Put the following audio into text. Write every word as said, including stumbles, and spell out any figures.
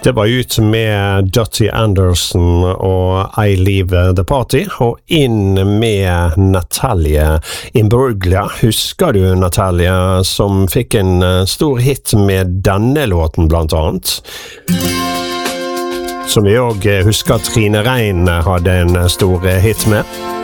Det var ut med Dottie Anderson og I Leave the Party, og inn med Natalia Imbruglia. Husker du Natalia, som fikk en stor hit med denne låten blant annet? Som vi også husker Trine Rein hadde en stor hit med.